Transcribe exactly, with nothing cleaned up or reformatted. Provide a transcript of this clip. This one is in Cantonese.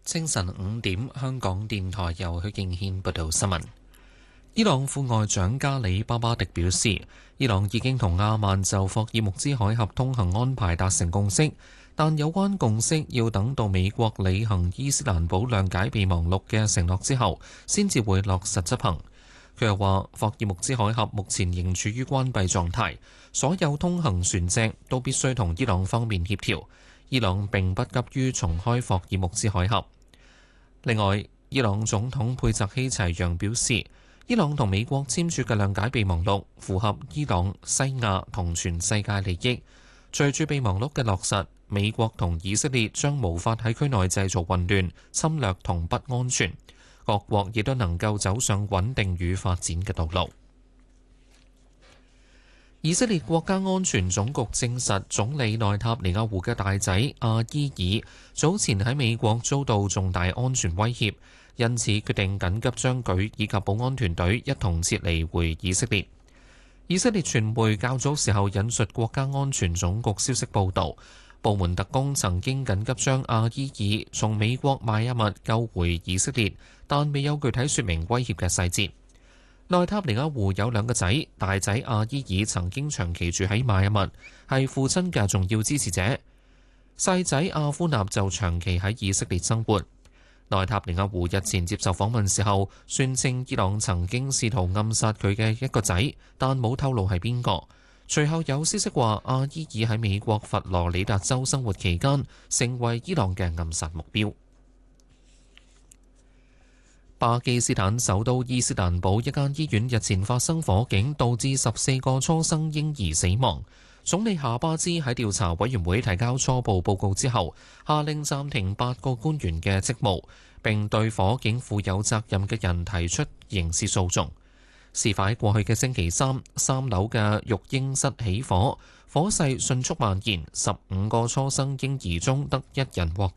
清晨五點，香港電台由許敬軒報道新聞。伊朗副外長加里巴巴迪表示，伊朗已經同阿曼就霍爾木茲海峽通行安排達成共識，但有關共識要等到美國履行伊斯蘭堡諒解備忘錄嘅承諾之後，先至會落實執行。佢又話，霍爾木茲海峽目前仍處於關閉狀態，所有通行船隻都必須同伊朗方面協調。伊朗並不急於重開霍爾木茲海峽。另外，伊朗總統佩澤希齊揚表示，伊朗同美國簽署嘅諒解備忘錄符合伊朗、西亞同全世界利益。隨住備忘錄嘅落實，美國同以色列將無法喺區內製造混亂、侵略同不安全，各國亦都能夠走上穩定與發展嘅道路。以色列國家安全總局證實，總理內塔尼亞胡嘅大仔阿伊爾早前喺美國遭到重大安全威脅，因此決定緊急將佢以及保安團隊一同撤離回以色列。以色列傳媒較早時候引述國家安全總局消息報導，部門特工曾經緊急將阿伊爾從美國邁阿密救回以色列，但未有具體説明威脅嘅細節。內塔尼亞胡有兩個仔，大仔阿伊爾曾經長期住喺邁阿密，係父親嘅重要支持者。細仔阿夫納就長期喺以色列生活。內塔尼亞胡日前接受訪問時候，宣稱伊朗曾經試圖暗殺佢嘅一個仔，但冇透露係邊個。隨後有消息話，阿伊爾喺美國佛羅里達州生活期間，成為伊朗嘅暗殺目標。巴基斯坦首都伊斯蘭堡一間醫院日前發生火警，導致十四個初生嬰兒死亡。總理夏巴茲喺調查委員會提交初步報告之後，下令暫停八個官員嘅職務，並對火警負有責任嘅人提出刑事訴訟。事發喺過去嘅星期三，三樓嘅育嬰室起火，火勢迅速蔓延，十五個初生嬰兒中得一人獲